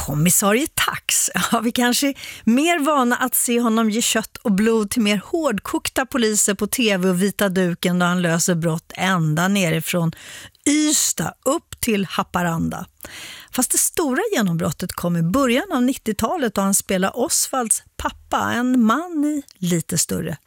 Kommissarie Tax. Ja, vi kanske är mer vana att se honom ge kött och blod till mer hårdkokta poliser på tv och vita duken då han löser brott ända nerifrån Ystad upp till Haparanda. Fast det stora genombrottet kom i början av 90-talet då han spelade Osvalds pappa, en man i lite större